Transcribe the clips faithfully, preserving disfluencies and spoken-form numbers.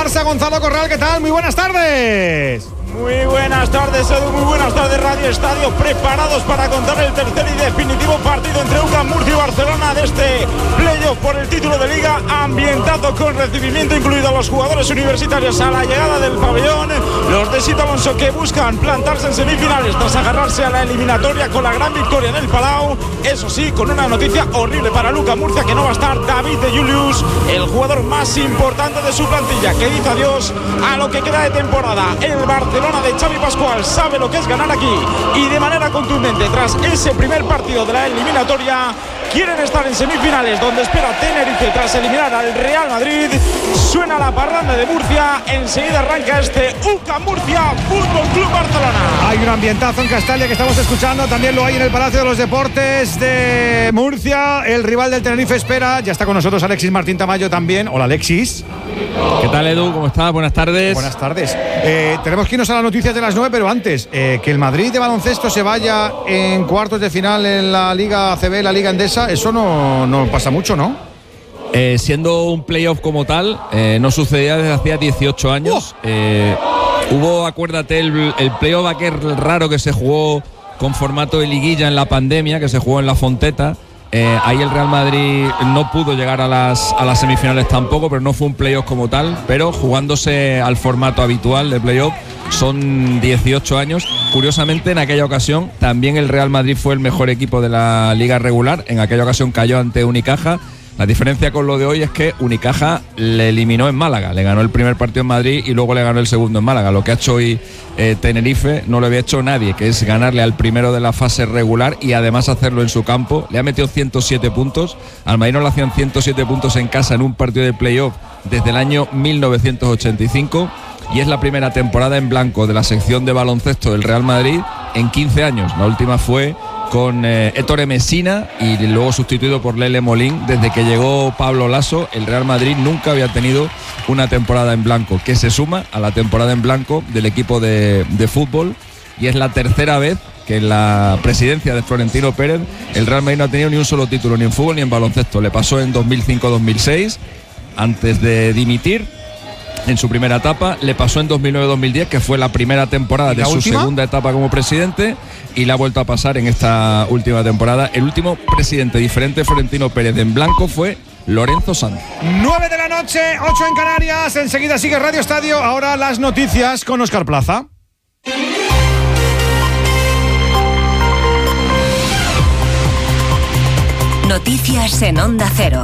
Barça. Gonzalo Corral, ¿qué tal? Muy buenas tardes. Muy buenas tardes, Edu, muy buenas tardes, Radio Estadio, preparados para contar el tercer y definitivo partido entre UCAM Murcia y Barcelona de este playoff por el título de Liga, ambientado con recibimiento incluido a los jugadores universitarios a la llegada del pabellón, los de Sito Alonso que buscan plantarse en semifinales tras agarrarse a la eliminatoria con la gran victoria en el Palau, eso sí, con una noticia horrible para UCAM Murcia, que no va a estar David de Julius, el jugador más importante de su plantilla, que dice adiós a lo que queda de temporada. El Barcelona de Xavi Pascual sabe lo que es ganar aquí y de manera contundente tras ese primer partido de la eliminatoria quieren estar en semifinales donde espera Tenerife tras eliminar al Real Madrid. Suena la parranda de Murcia, enseguida arranca este UCAM Murcia Fútbol Club Barcelona. Hay un ambientazo en Castalia que estamos escuchando, también lo hay en el Palacio de los Deportes de Murcia. El rival del Tenerife espera, ya está con nosotros Alexis Martín Tamayo también. Hola Alexis. ¿Qué tal, Edu? ¿Cómo estás? Buenas tardes. Buenas tardes. Eh, tenemos que irnos a las noticias de las nueve, pero antes, eh, que el Madrid de baloncesto se vaya en cuartos de final en la Liga A C B, la Liga Endesa, eso no, no pasa mucho, ¿no? Eh, siendo un playoff como tal, eh, no sucedía desde hacía dieciocho años. Oh. Eh, hubo, acuérdate, el, el playoff aquel raro que se jugó con formato de liguilla en la pandemia, que se jugó en la Fonteta. Eh, ahí el Real Madrid no pudo llegar a las, a las semifinales tampoco, pero no fue un playoff como tal, pero jugándose al formato habitual de playoff. Son dieciocho años. Curiosamente, en aquella ocasión también el Real Madrid fue el mejor equipo de la liga regular. En aquella ocasión cayó ante Unicaja. La diferencia con lo de hoy es que Unicaja le eliminó en Málaga, le ganó el primer partido en Madrid y luego le ganó el segundo en Málaga. Lo que ha hecho hoy eh, Tenerife no lo había hecho nadie, que es ganarle al primero de la fase regular y además hacerlo en su campo. Le ha metido ciento siete puntos. Al Madrid no le hacían ciento siete puntos en casa en un partido de playoff desde el año mil novecientos ochenta y cinco y es la primera temporada en blanco de la sección de baloncesto del Real Madrid en quince años. La última fue con eh, Ettore Messina y luego sustituido por Lele Molín. Desde que llegó Pablo Lasso, el Real Madrid nunca había tenido una temporada en blanco, que se suma a la temporada en blanco del equipo de, de fútbol, y es la tercera vez que en la presidencia de Florentino Pérez el Real Madrid no ha tenido ni un solo título, ni en fútbol ni en baloncesto. Le pasó en dos mil cinco dos mil seis, antes de dimitir en su primera etapa, le pasó en dos mil nueve dos mil diez, que fue la primera temporada de su última? segunda etapa como presidente, y la ha vuelto a pasar en esta última temporada. El último presidente diferente de Florentino Pérez en blanco fue Lorenzo Sanz. nueve de la noche, ocho en Canarias. Enseguida sigue Radio Estadio. Ahora las noticias con Óscar Plaza. Noticias en Onda Cero.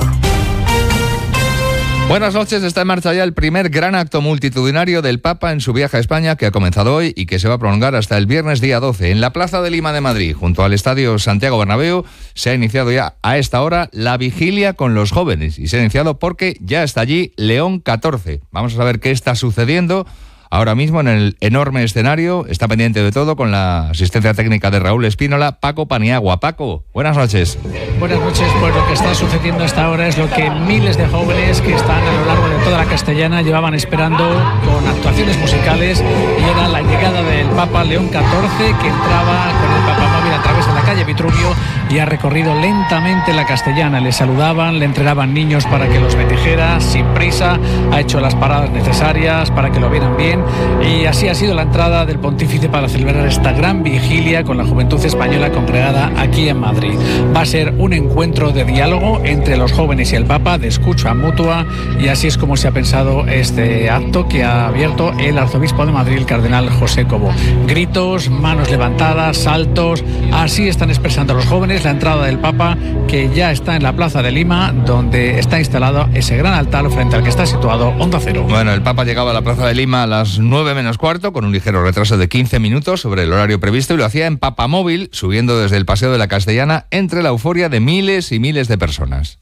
Buenas noches, está en marcha ya el primer gran acto multitudinario del Papa en su viaje a España, que ha comenzado hoy y que se va a prolongar hasta el viernes día doce. En la Plaza de Lima de Madrid, junto al Estadio Santiago Bernabéu, se ha iniciado ya a esta hora la vigilia con los jóvenes. Y se ha iniciado porque ya está allí León catorce. Vamos a saber qué está sucediendo ahora mismo en el enorme escenario. Está pendiente de todo con la asistencia técnica de Raúl Espínola, Paco Paniagua. Paco, buenas noches. Buenas noches. Pues lo que está sucediendo hasta ahora es lo que miles de jóvenes que están a lo largo de toda la Castellana llevaban esperando con actuaciones musicales, y era la llegada del Papa León catorce, que entraba con el papamóvil a través de la calle Vitruvio y ha recorrido lentamente la Castellana. Le saludaban, le entregaban niños para que los bendijera sin prisa, ha hecho las paradas necesarias para que lo vieran bien, y así ha sido la entrada del pontífice para celebrar esta gran vigilia con la juventud española congregada aquí en Madrid. Va a ser un encuentro de diálogo entre los jóvenes y el Papa, de escucha mutua, y así es como se ha pensado este acto que ha abierto el arzobispo de Madrid, el cardenal José Cobo. Gritos, manos levantadas, saltos, así están expresando los jóvenes la entrada del Papa, que ya está en la Plaza de Lima, donde está instalado ese gran altar frente al que está situado Onda Cero. Bueno, el Papa llegaba a la Plaza de Lima a las nueve menos cuarto, con un ligero retraso de quince minutos sobre el horario previsto, y lo hacía en papamóvil, subiendo desde el Paseo de la Castellana entre la euforia de miles y miles de personas.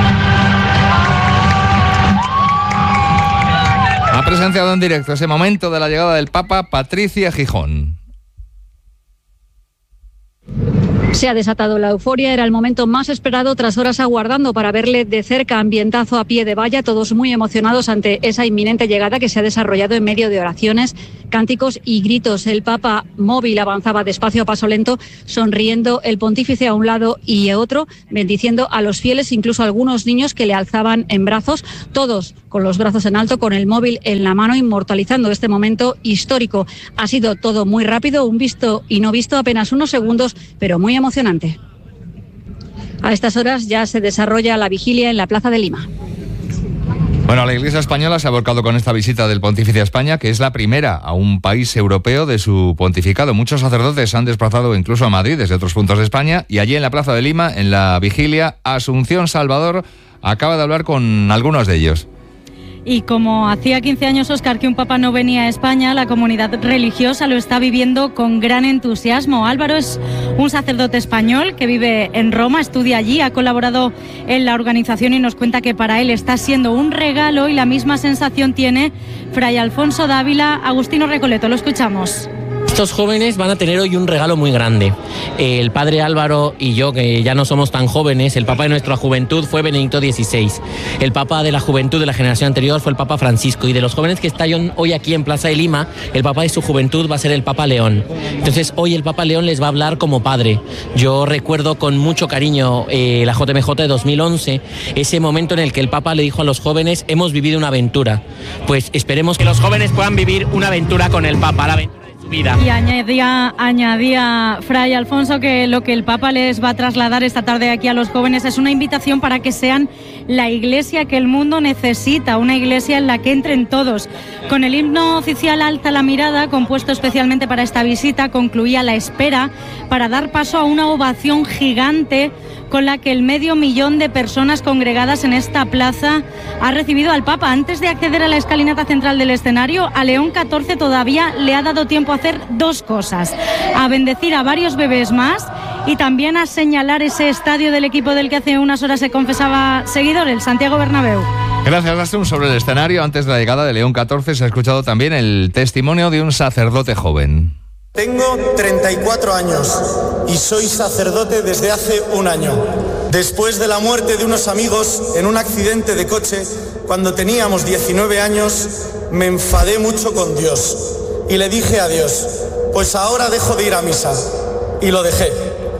Ha presenciado en directo ese momento de la llegada del Papa Patricia Gijón. Se ha desatado la euforia, era el momento más esperado tras horas aguardando para verle de cerca, ambientazo a pie de valla, todos muy emocionados ante esa inminente llegada que se ha desarrollado en medio de oraciones cánticos y gritos. El Papa móvil avanzaba despacio a paso lento, sonriendo, el pontífice a un lado y a otro, bendiciendo a los fieles, incluso a algunos niños que le alzaban en brazos, todos con los brazos en alto, con el móvil en la mano, inmortalizando este momento histórico. Ha sido todo muy rápido, un visto y no visto, apenas unos segundos, pero muy emocionante. A estas horas ya se desarrolla la vigilia en la Plaza de Lima. Bueno, la Iglesia española se ha volcado con esta visita del pontífice a España, que es la primera a un país europeo de su pontificado. Muchos sacerdotes se han desplazado incluso a Madrid desde otros puntos de España, y allí en la Plaza de Lima, en la vigilia, Asunción Salvador acaba de hablar con algunos de ellos. Y como hacía quince años, Óscar, que un papa no venía a España, la comunidad religiosa lo está viviendo con gran entusiasmo. Álvaro es un sacerdote español que vive en Roma, estudia allí, ha colaborado en la organización y nos cuenta que para él está siendo un regalo, y la misma sensación tiene Fray Alfonso Dávila. Agustino Recoleto, lo escuchamos. Estos jóvenes van a tener hoy un regalo muy grande. El padre Álvaro y yo, que ya no somos tan jóvenes, el papa de nuestra juventud fue Benedicto dieciséis. El papa de la juventud de la generación anterior fue el papa Francisco. Y de los jóvenes que están hoy aquí en Plaza de Lima, el papa de su juventud va a ser el papa León. Entonces hoy el papa León les va a hablar como padre. Yo recuerdo con mucho cariño eh, la J M J de dos mil once, ese momento en el que el papa le dijo a los jóvenes: hemos vivido una aventura. Pues esperemos que los jóvenes puedan vivir una aventura con el papa, la aventura de su vida. Y añadía, añadía Fray Alfonso que lo que el Papa les va a trasladar esta tarde aquí a los jóvenes es una invitación para que sean la iglesia que el mundo necesita, una iglesia en la que entren todos. Con el himno oficial Alza la mirada, compuesto especialmente para esta visita, concluía la espera para dar paso a una ovación gigante con la que el medio millón de personas congregadas en esta plaza ha recibido al Papa. Antes de acceder a la escalinata central del escenario, a León catorce todavía le ha dado tiempo a hacer dos cosas: a bendecir a varios bebés más y también a señalar ese estadio del equipo del que hace unas horas se confesaba seguidor, el Santiago Bernabéu. Gracias, Lastrum. Sobre el escenario, antes de la llegada de León catorce, se ha escuchado también el testimonio de un sacerdote joven. Tengo treinta y cuatro años y soy sacerdote desde hace un año. Después de la muerte de unos amigos en un accidente de coche, cuando teníamos diecinueve años, me enfadé mucho con Dios y le dije a Dios: pues ahora dejo de ir a misa. Y lo dejé.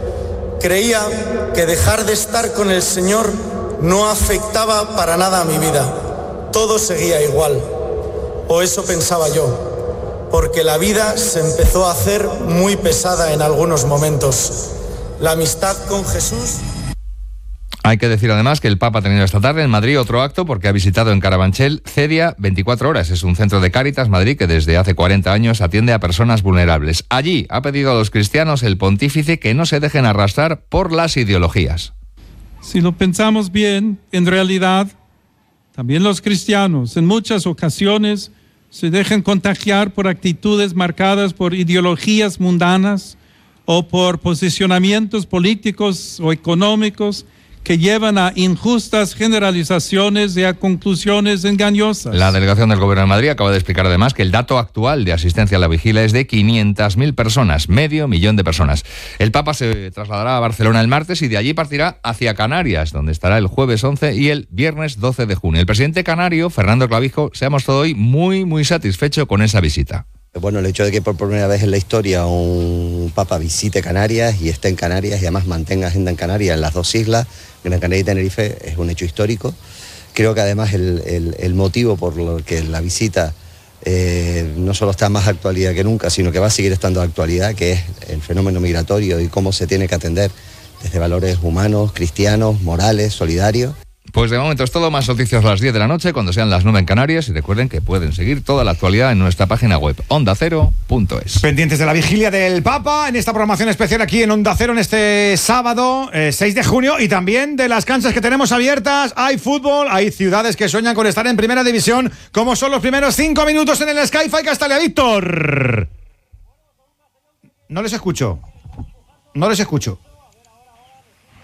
Creía que dejar de estar con el Señor no afectaba para nada a mi vida. Todo seguía igual. O eso pensaba yo. Porque la vida se empezó a hacer muy pesada en algunos momentos. La amistad con Jesús... Hay que decir además que el Papa ha tenido esta tarde en Madrid otro acto porque ha visitado en Carabanchel Cedia veinticuatro horas. Es un centro de Cáritas Madrid que desde hace cuarenta años atiende a personas vulnerables. Allí ha pedido a los cristianos el pontífice que no se dejen arrastrar por las ideologías. Si lo pensamos bien, en realidad, también los cristianos en muchas ocasiones se dejan contagiar por actitudes marcadas por ideologías mundanas o por posicionamientos políticos o económicos que llevan a injustas generalizaciones y a conclusiones engañosas. La delegación del Gobierno de Madrid acaba de explicar además que el dato actual de asistencia a la vigilia es de quinientas mil personas, medio millón de personas. El Papa se trasladará a Barcelona el martes y de allí partirá hacia Canarias, donde estará el jueves once y el viernes doce de junio. El presidente canario, Fernando Clavijo, se ha mostrado hoy muy, muy satisfecho con esa visita. Bueno, el hecho de que por primera vez en la historia un papa visite Canarias y esté en Canarias y además mantenga agenda en Canarias, en las dos islas, Gran Canaria y Tenerife, es un hecho histórico. Creo que además el, el, el motivo por lo que la visita eh, no solo está más actualidad que nunca, sino que va a seguir estando de actualidad, que es el fenómeno migratorio y cómo se tiene que atender desde valores humanos, cristianos, morales, solidarios. Pues de momento es todo. Más noticias a las diez de la noche, cuando sean las nueve en Canarias. Y recuerden que pueden seguir toda la actualidad en nuestra página web, onda cero punto es. Pendientes de la vigilia del Papa en esta programación especial aquí en Onda Cero en este sábado eh, seis de junio. Y también de las canchas que tenemos abiertas. Hay fútbol, hay ciudades que sueñan con estar en primera división, como son los primeros cinco minutos en el Sky-Fi Castalia. Víctor, no les escucho. No les escucho.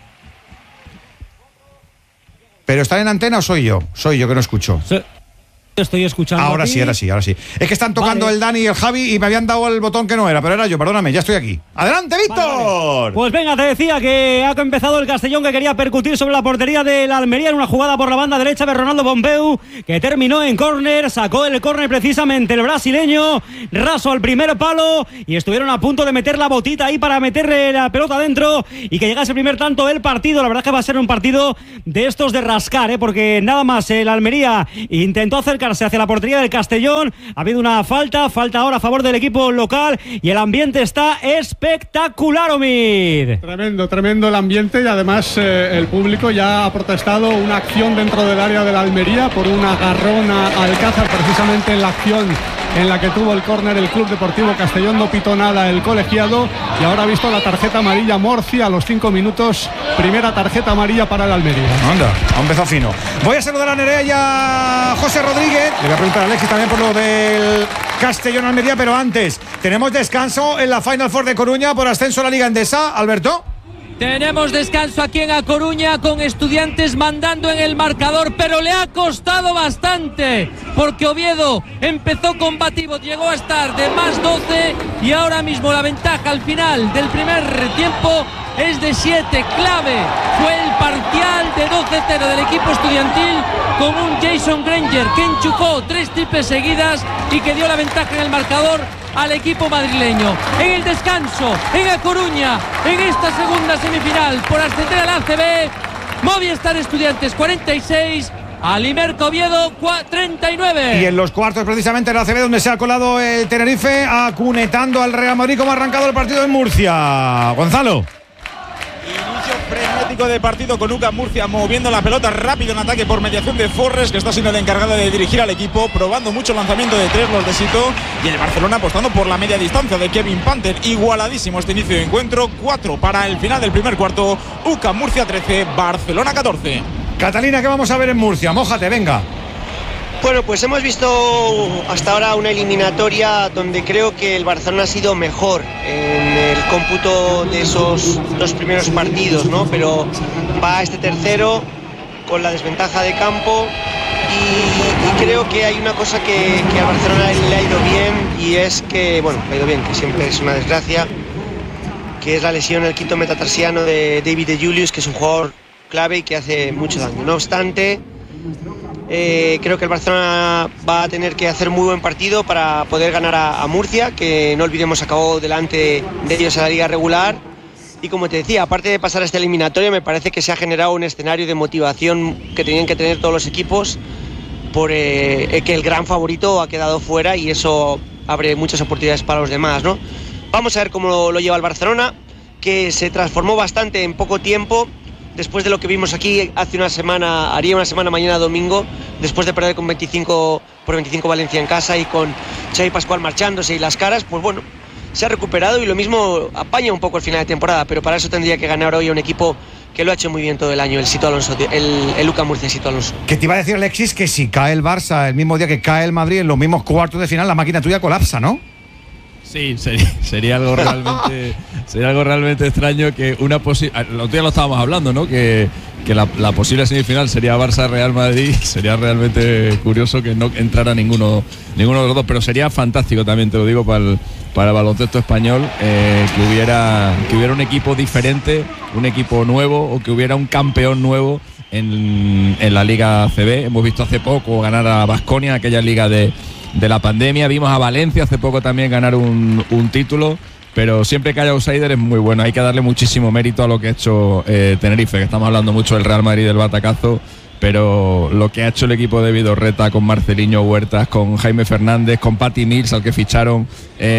¿Pero están en antena o soy yo? Soy yo que no escucho. Sí. Estoy escuchando. Ahora aquí. sí, ahora sí, ahora sí. Es que están tocando Vale. el Dani y el Javi y me habían dado el botón que no era, pero era yo, perdóname, ya estoy aquí. ¡Adelante, Víctor! Vale, vale. Pues venga, te decía que ha empezado el Castellón, que quería percutir sobre la portería de la Almería en una jugada por la banda derecha de Ronaldo Pompeu, que terminó en córner, sacó el córner precisamente el brasileño, raso al primer palo y estuvieron a punto de meter la botita ahí para meterle la pelota dentro y que llegase el primer tanto del partido. La verdad que va a ser un partido de estos de rascar, ¿eh? Porque nada más el Almería intentó acercarse hacia la portería del Castellón, ha habido una falta, falta ahora a favor del equipo local y el ambiente está espectacular, Omid. Tremendo, tremendo el ambiente y además eh, el público ya ha protestado una acción dentro del área de la Almería por un agarrón a Alcázar, precisamente en la acción en la que tuvo el córner el Club Deportivo Castellón. No pitó nada el colegiado y ahora ha visto la tarjeta amarilla Morci a los cinco minutos, primera tarjeta amarilla para el Almería. Anda, ha empezado fino. Voy a saludar a Nerea y a José Rodríguez. Le voy a preguntar a Alexis también por lo del Castellón Almería, pero antes, tenemos descanso en la Final Four de Coruña por ascenso a la Liga Endesa. Alberto. Tenemos descanso aquí en A Coruña con Estudiantes mandando en el marcador, pero le ha costado bastante porque Oviedo empezó combativo, llegó a estar de más doce y ahora mismo la ventaja al final del primer tiempo es de siete. Clave fue el parcial de doce cero del equipo estudiantil con un Jason Granger que enchufó tres triples seguidas y que dio la ventaja en el marcador al equipo madrileño. En el descanso, en A Coruña, en esta segunda semifinal por ascender al A C B, Movistar Estudiantes cuarenta y seis, Alimerca Oviedo treinta y nueve. Y en los cuartos precisamente el A C B, donde se ha colado el Tenerife, acunetando al Real Madrid. Como ha arrancado el partido en Murcia, Gonzalo. Inicio frenético de partido con Ucam Murcia moviendo la pelota rápido en ataque por mediación de Forres, que está siendo el encargado de dirigir al equipo, probando mucho lanzamiento de tres los de Sito, y el Barcelona apostando por la media distancia de Kevin Panther. Igualadísimo este inicio de encuentro, cuatro para el final del primer cuarto. Ucam Murcia trece, Barcelona catorce. Catalina, ¿qué vamos a ver en Murcia? Mójate, venga. Bueno, pues hemos visto hasta ahora una eliminatoria donde creo que el Barcelona ha sido mejor en el cómputo de esos dos primeros partidos, ¿no? Pero va a este tercero con la desventaja de campo y, y creo que hay una cosa que, que a Barcelona le ha ido bien y es que, bueno, le ha ido bien, que siempre es una desgracia, que es la lesión del quinto metatarsiano de David de Julius, que es un jugador clave y que hace mucho daño. No obstante, Eh, creo que el Barcelona va a tener que hacer muy buen partido para poder ganar a, a Murcia, que no olvidemos acabó delante de ellos en la liga regular. Y como te decía, aparte de pasar a esta eliminatoria, me parece que se ha generado un escenario de motivación que tenían que tener todos los equipos por eh, que el gran favorito ha quedado fuera y eso abre muchas oportunidades para los demás, ¿no? Vamos a ver cómo lo, lo lleva el Barcelona, que se transformó bastante en poco tiempo. Después de lo que vimos aquí hace una semana, haría una semana mañana domingo, después de perder con veinticinco por veinticinco Valencia en casa y con Xavi Pascual marchándose y las caras, pues bueno, se ha recuperado y lo mismo apaña un poco el final de temporada, pero para eso tendría que ganar hoy a un equipo que lo ha hecho muy bien todo el año, el Sito Alonso, el, el Ucam Murcia Sito Alonso. Que te iba a decir, Alexis, que si cae el Barça el mismo día que cae el Madrid en los mismos cuartos de final, la máquina tuya colapsa, ¿no? Sí, sería, sería algo realmente sería algo realmente extraño que una posible. El otro día lo estábamos hablando, ¿no? Que, que la, la posible semifinal sería Barça-Real Madrid. Sería realmente curioso que no entrara ninguno ninguno de los dos, pero sería fantástico también, te lo digo, para el, para el baloncesto español, eh, que hubiera que hubiera un equipo diferente, un equipo nuevo o que hubiera un campeón nuevo en, en la Liga A C B. Hemos visto hace poco ganar a Baskonia, aquella liga de de la pandemia. Vimos a Valencia hace poco también ganar un, un título, pero siempre que haya outsider es muy bueno. Hay que darle muchísimo mérito a lo que ha hecho eh, Tenerife, que estamos hablando mucho del Real Madrid, del batacazo, pero lo que ha hecho el equipo de Vidorreta con Marceliño Huertas, con Jaime Fernández, con Patty Mills, al que ficharon,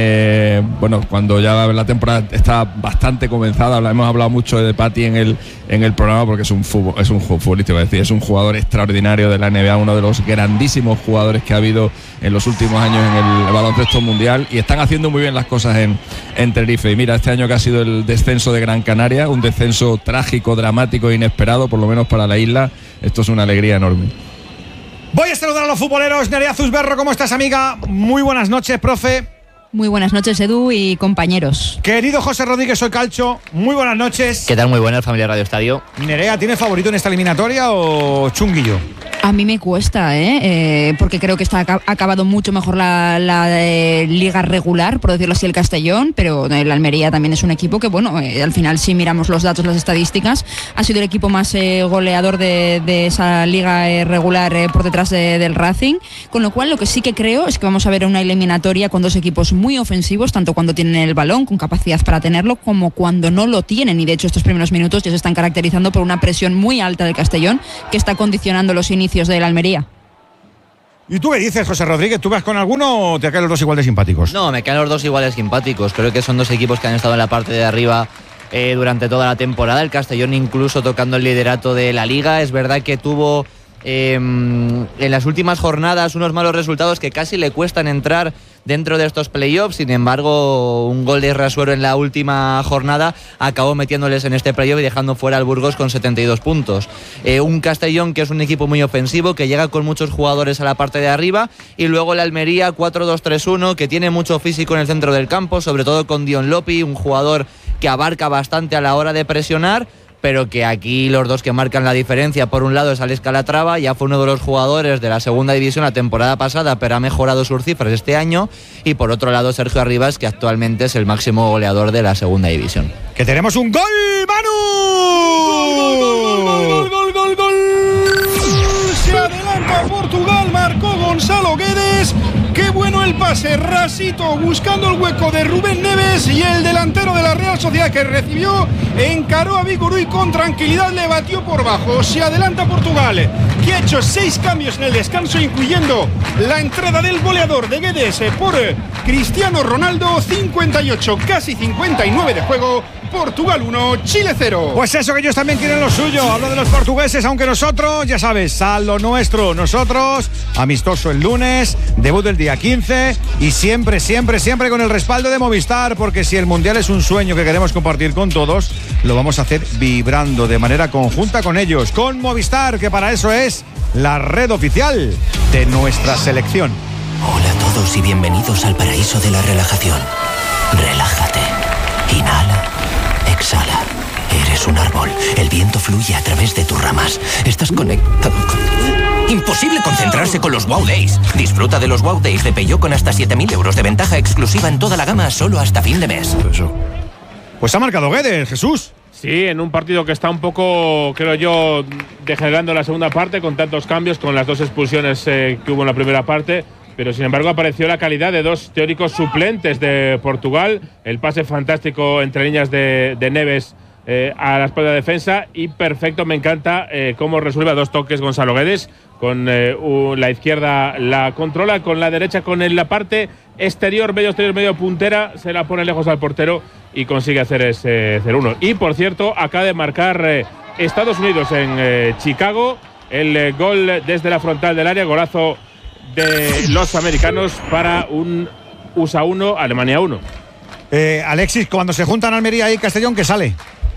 eh, bueno, cuando ya la temporada está bastante comenzada. Hemos hablado mucho de Patty en el, en el programa porque es un fútbol, es un futbolista, es decir, es un jugador extraordinario de la N B A, uno de los grandísimos jugadores que ha habido en los últimos años en el baloncesto mundial, y están haciendo muy bien las cosas en, en Tenerife. Y mira, este año que ha sido el descenso de Gran Canaria, un descenso trágico, dramático e inesperado, por lo menos para la isla, esto es una alegría enorme. Voy a saludar a los futboleros. Nerea Zuzberro, ¿cómo estás, amiga? Muy buenas noches, profe. Muy buenas noches, Edu y compañeros. Querido José Rodríguez, soy Calcho. Muy buenas noches. ¿Qué tal? Muy buenas, familia Radio Estadio. Nerea, ¿tiene favorito en esta eliminatoria o Chunguillo? A mí me cuesta, ¿eh? Eh, porque creo que está ha acabado mucho mejor la, la eh, liga regular, por decirlo así, el Castellón, pero el Almería también es un equipo que, bueno, eh, al final, si miramos los datos, las estadísticas, ha sido el equipo más eh, goleador de, de esa liga eh, regular eh, por detrás de, del Racing, con lo cual lo que sí que creo es que vamos a ver una eliminatoria con dos equipos muy ofensivos, tanto cuando tienen el balón, con capacidad para tenerlo, como cuando no lo tienen, y de hecho estos primeros minutos ya se están caracterizando por una presión muy alta del Castellón, que está condicionando los inicios de la Almería. ¿Y tú qué dices, José Rodríguez? ¿Tú vas con alguno o te quedan los dos igual de simpáticos? No, me quedan los dos iguales simpáticos. Creo que son dos equipos que han estado en la parte de arriba eh, durante toda la temporada. El Castellón incluso tocando el liderato de la Liga. Es verdad que tuvo eh, en las últimas jornadas unos malos resultados que casi le cuestan entrar dentro de estos playoffs. Sin embargo, un gol de Rasuero en la última jornada acabó metiéndoles en este playoff y dejando fuera al Burgos con setenta y dos puntos. Eh, un Castellón que es un equipo muy ofensivo, que llega con muchos jugadores a la parte de arriba, y luego el Almería cuatro dos tres uno, que tiene mucho físico en el centro del campo, sobre todo con Dion Lopi, un jugador que abarca bastante a la hora de presionar, pero que aquí los dos que marcan la diferencia, por un lado es Alex Calatrava, ya fue uno de los jugadores de la segunda división la temporada pasada, pero ha mejorado sus cifras este año, y por otro lado Sergio Arribas, que actualmente es el máximo goleador de la segunda división. ¡Que tenemos un gol, Manu! ¡Gol, gol, gol, gol, gol, gol, gol! Se adelanta Portugal, marcó Gonzalo Guedes. ¡Qué bueno el pase! Rasito buscando el hueco de Rubén Neves, y el delantero de la Real Sociedad que recibió encaró a Vigurú y con tranquilidad le batió por bajo. Se adelanta Portugal, que ha hecho seis cambios en el descanso, incluyendo la entrada del goleador de Guedes por Cristiano Ronaldo. cincuenta y ocho, casi cincuenta y nueve de juego. Portugal uno, Chile cero. Pues eso, que ellos también quieren lo suyo. Hablo de los portugueses, aunque nosotros, ya sabes, a lo nuestro. Nosotros, amistoso el lunes, debut el día quince, y siempre, siempre, siempre con el respaldo de Movistar, porque si el Mundial es un sueño que queremos compartir con todos, lo vamos a hacer vibrando de manera conjunta con ellos, con Movistar, que para eso es la red oficial de nuestra selección. Hola a todos y bienvenidos al paraíso de la relajación. Relájate. Inhala. Exhala. Eres un árbol. El viento fluye a través de tus ramas. Estás conectado con... Imposible concentrarse con los Wow Days. Disfruta de los Wow Days de Peugeot con hasta siete mil euros de ventaja exclusiva en toda la gama, solo hasta fin de mes. Pues ha marcado Guedes, Jesús. Sí, en un partido que está un poco, creo yo, degenerando la segunda parte, con tantos cambios, con las dos expulsiones eh, que hubo en la primera parte. Pero sin embargo apareció la calidad de dos teóricos suplentes de Portugal, el pase fantástico entre líneas de, de Neves eh, a la espalda de defensa, y perfecto, me encanta eh, cómo resuelve a dos toques Gonzalo Guedes, con eh, un, la izquierda la controla, con la derecha con el, la parte exterior, medio exterior, medio puntera, se la pone lejos al portero y consigue hacer ese cero uno. Y por cierto, acaba de marcar eh, Estados Unidos en eh, Chicago, el eh, gol desde la frontal del área, golazo de los americanos para un U S A uno, Alemania uno. Eh, Alexis, cuando se juntan Almería y Castellón, ¿qué sale?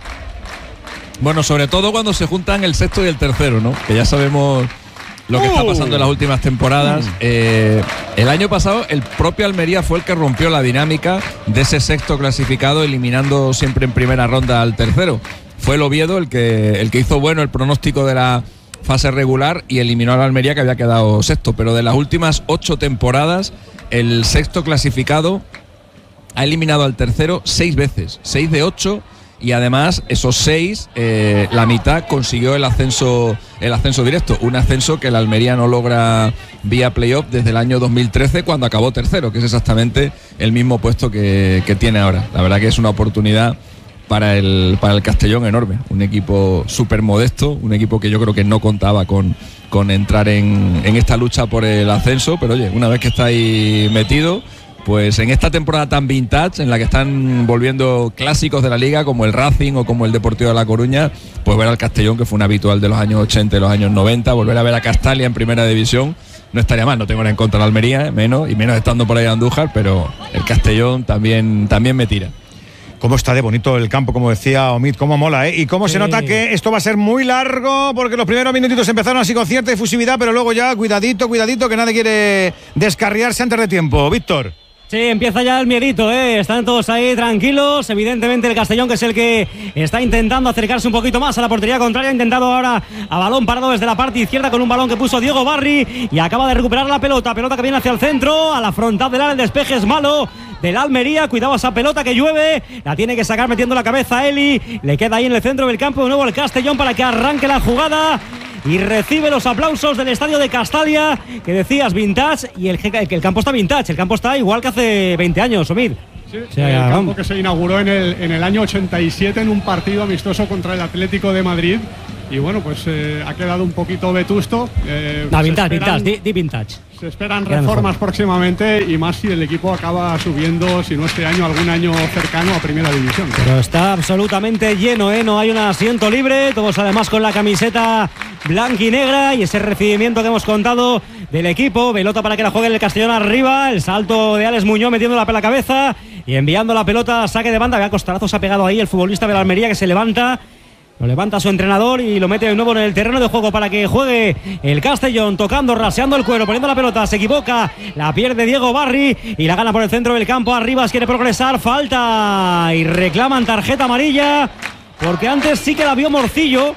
Bueno, sobre todo cuando se juntan el sexto y el tercero, ¿no? Que ya sabemos lo que uh. está pasando en las últimas temporadas. Uh. Eh, el año pasado el propio Almería fue el que rompió la dinámica de ese sexto clasificado, eliminando siempre en primera ronda al tercero. Fue el Oviedo el que, el que hizo bueno el pronóstico de la fase regular y eliminó a la Almería, que había quedado sexto. Pero de las últimas ocho temporadas, el sexto clasificado ha eliminado al tercero seis veces, seis de ocho, y además esos seis, eh, la mitad consiguió el ascenso, el ascenso directo, un ascenso que la Almería no logra vía playoff desde el año dos mil trece, cuando acabó tercero, que es exactamente el mismo puesto que, que tiene ahora. La verdad que es una oportunidad para el, para el Castellón enorme, un equipo súper modesto, un equipo que yo creo que no contaba con, con entrar en, en esta lucha por el ascenso, pero oye, una vez que está ahí metido, pues en esta temporada tan vintage, en la que están volviendo clásicos de la liga como el Racing o como el Deportivo de La Coruña, pues ver al Castellón, que fue un habitual de los años ochenta y los años noventa, volver a ver a Castalia en primera división, no estaría mal. No tengo nada en contra de la Almería, eh, menos, y menos estando por ahí Andújar, pero el Castellón también, también me tira. Cómo está de bonito el campo, como decía Omid, cómo mola, ¿eh? Y cómo sí. se nota que esto va a ser muy largo, porque los primeros minutitos empezaron así con cierta efusividad, pero luego ya cuidadito, cuidadito, que nadie quiere descarriarse antes de tiempo. Víctor. Sí, empieza ya el miedito, ¿eh? Están todos ahí tranquilos. Evidentemente el Castellón, que es el que está intentando acercarse un poquito más a la portería contraria. Ha intentado ahora a balón parado desde la parte izquierda con un balón que puso Diego Barri y acaba de recuperar la pelota. Pelota que viene hacia el centro, a la frontal del área. El despeje es malo del Almería. Cuidado esa pelota que llueve. La tiene que sacar metiendo la cabeza Eli. Le queda ahí en el centro del campo de nuevo el Castellón para que arranque la jugada. Y recibe los aplausos del estadio de Castalia, que decías vintage, y el, el campo está vintage, el campo está igual que hace veinte años, Omid. Sí, o sea, el campo que se inauguró en el, en el año ochenta y siete en un partido amistoso contra el Atlético de Madrid. Y bueno, pues eh, ha quedado un poquito vetusto. Eh, no, vintage, esperan, vintage, di, di vintage. Se esperan reformas próximamente, y más si el equipo acaba subiendo, si no este año, algún año cercano a Primera División. Pero está absolutamente lleno, ¿eh? No hay un asiento libre, todos además con la camiseta blanca y negra, y ese recibimiento que hemos contado del equipo. Pelota para que la juegue el Castellón arriba, el salto de Alex Muñoz metiéndola por la cabeza y enviando la pelota a saque de banda. Vea, costalazo se ha pegado ahí el futbolista de la Almería, que se levanta. Lo levanta su entrenador y lo mete de nuevo en el terreno de juego para que juegue el Castellón, tocando, raseando el cuero, poniendo la pelota, se equivoca, la pierde Diego Barri y la gana por el centro del campo. Arribas quiere progresar, falta y reclaman tarjeta amarilla, porque antes sí que la vio Morcillo.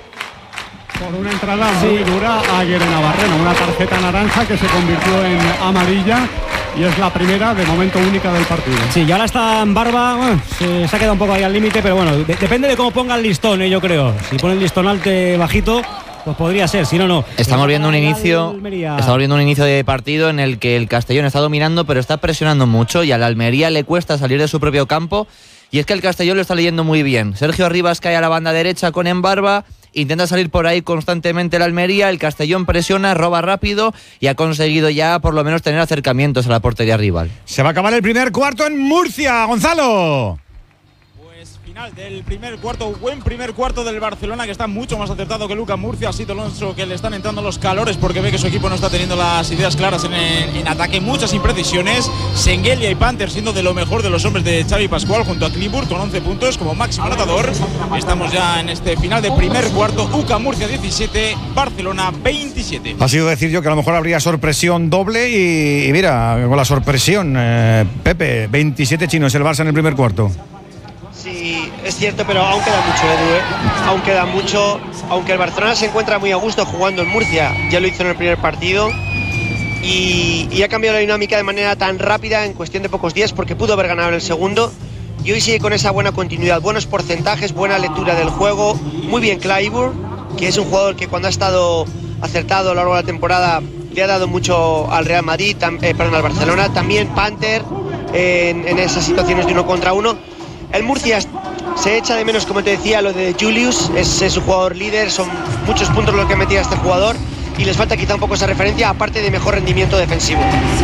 Por una entrada sí. muy dura a Aguirre Navarreno, una tarjeta naranja que se convirtió en amarilla. Y es la primera, de momento única del partido. Sí, y ahora está en Barba, bueno, se, se ha quedado un poco ahí al límite, pero bueno, de, depende de cómo ponga el listón, ¿eh? Yo creo. Si pone el listón alto, bajito, pues podría ser, si no, no. Estamos viendo un inicio, estamos viendo un inicio de partido en el que el Castellón está dominando, pero está presionando mucho, y a la Almería le cuesta salir de su propio campo. Y es que el Castellón lo está leyendo muy bien. Sergio Arribas cae a la banda derecha con Embarba, intenta salir por ahí constantemente la Almería, el Castellón presiona, roba rápido y ha conseguido ya por lo menos tener acercamientos a la portería rival. Se va a acabar el primer cuarto en Murcia, Gonzalo. Final del primer cuarto, buen primer cuarto del Barcelona, que está mucho más acertado que Lucas Murcia. Ha sido Alonso que le están entrando los calores porque ve que su equipo no está teniendo las ideas claras en, el, en ataque, muchas imprecisiones. Sengelia y Panther siendo de lo mejor de los hombres de Xavi Pascual, junto a Clipboard con once puntos como máximo anotador. Estamos ya en este final del primer cuarto. U C A Murcia diecisiete, Barcelona veintisiete. Ha sido decir yo que a lo mejor habría sorpresión doble y, y mira, con la sorpresión, eh, Pepe, veintisiete chinos el Barça en el primer cuarto. Sí, es cierto, pero aún queda mucho, Edu, ¿eh? Aún queda mucho. Aunque el Barcelona se encuentra muy a gusto jugando en Murcia, ya lo hizo en el primer partido, y, y ha cambiado la dinámica de manera tan rápida en cuestión de pocos días, porque pudo haber ganado en el segundo, y hoy sigue con esa buena continuidad, buenos porcentajes, buena lectura del juego. Muy bien Clyburn, que es un jugador que cuando ha estado acertado a lo largo de la temporada le ha dado mucho al Real Madrid, tam, eh, perdón, al Barcelona. También Panther eh, en, en esas situaciones de uno contra uno. El Murcia se echa de menos, como te decía, lo de Julius, es, es su jugador líder, son muchos puntos los que metía este jugador, y les falta quizá un poco esa referencia, aparte de mejor rendimiento defensivo.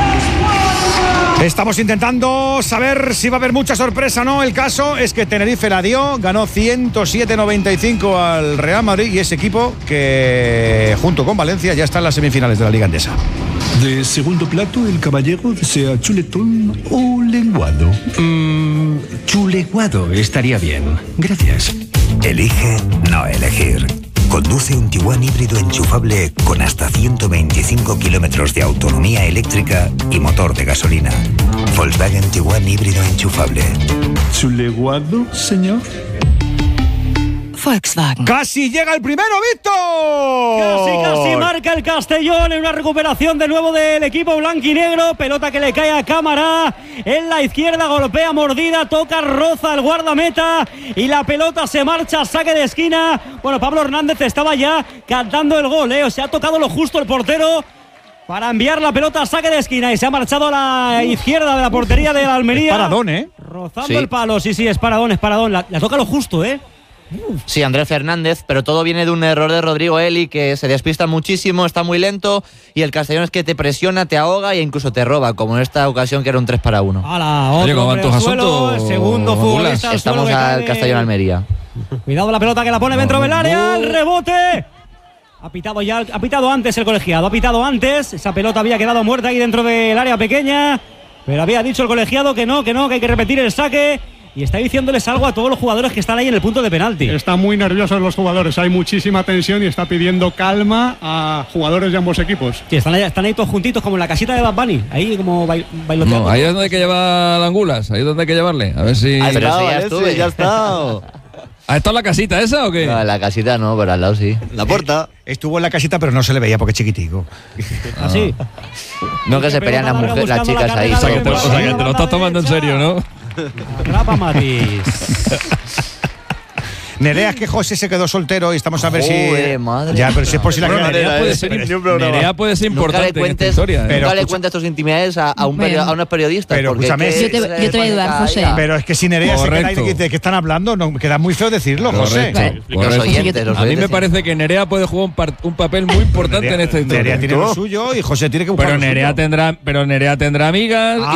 Estamos intentando saber si va a haber mucha sorpresa o no. El caso es que Tenerife la dio, ganó ciento siete noventa y cinco al Real Madrid, y ese equipo que junto con Valencia ya está en las semifinales de la Liga Endesa. De segundo plato, el caballero desea chuletón o lenguado. Mm, chuleguado estaría bien. Gracias. Elige no elegir. Conduce un Tiguan híbrido enchufable con hasta ciento veinticinco kilómetros de autonomía eléctrica y motor de gasolina. Volkswagen Tiguan híbrido enchufable. ¿Chuleguado, señor? Volkswagen. Casi llega el primero, Víctor. Casi, casi marca el Castellón en una recuperación de nuevo del equipo blanquinegro. Pelota que le cae a Cámara en la izquierda, golpea, mordida, toca, roza el guardameta y la pelota se marcha, saque de esquina. Bueno, Pablo Hernández estaba ya cantando el gol, ¿eh? O sea, ha tocado lo justo el portero para enviar la pelota a saque de esquina y se ha marchado a la izquierda de la portería de la Almería. Es paradón, ¿eh? Rozando sí. el palo, sí, sí, es paradón, es paradón. La, la toca lo justo, ¿eh? Sí, Andrés Fernández, pero todo viene de un error de Rodrigo Eli, que se despista muchísimo, está muy lento, y el Castellón es que te presiona, te ahoga e incluso te roba, como en esta ocasión que era un tres para uno. ¡Hala! Otro hombre al suelo, el segundo futbolista al Estamos suelo al Castellón Almería. Cuidado la pelota que la pone dentro del área, el rebote. Ha pitado ya, ha pitado antes el colegiado, ha pitado antes, esa pelota había quedado muerta ahí dentro del área pequeña, pero había dicho el colegiado que no, que no, que hay que repetir el saque. y está diciéndoles algo a todos los jugadores que están ahí en el punto de penalti. Están muy nerviosos los jugadores, hay muchísima tensión y está pidiendo calma a jugadores de ambos equipos. Sí, están ahí, están ahí todos juntitos como en la casita de Bad Bunny, ahí como bail, bailoteando. No, ahí es donde hay que llevar Angulas, ahí es donde hay que llevarle. A ver si. Ay, pero ah, si ya estuve. ya está. ¿Ha estado en la casita esa o qué? No, en la casita no, pero al lado sí. La puerta. Estuvo en la casita, pero no se le veía porque es chiquitico. ¿Ah, sí? No, que se pelean las mujeres, las chicas ahí. O sea, que te, o sea, que te lo estás tomando en serio, ¿no? Atrapa Matis. Nerea, es que José se quedó soltero y estamos a ver Joder, si. madre. Ya, pero si es por si la Bueno, Nerea Nerea puede ser, Nerea puede ser Nunca importante le cuentes, en esta historia. nunca Pero le escucha- cuentes tus intimidades a, a, un perio- a unos periodistas. Pero porque escúchame, es que yo te- se yo te voy a ayudar, pone José. cada- Pero es que si Nerea se queda ahí Correcto. y dice que están hablando, no queda muy feo decirlo, José. Correcto, Los correcto. oyentes, los A mí me oyentes, parece que Nerea puede jugar un, par- un papel muy importante en esta historia. Nerea tiene lo suyo y José tiene que buscar Pero lo Nerea suyo. tendrá, pero Nerea tendrá amigas. Ah,